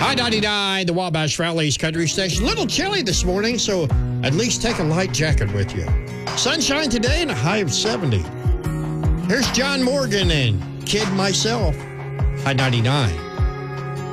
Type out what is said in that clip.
I-99, the Wabash Valley's country station. A little chilly this morning, so at least take a light jacket with you. Sunshine today and a high of 70. Here's John Morgan and Kid Myself. I-99.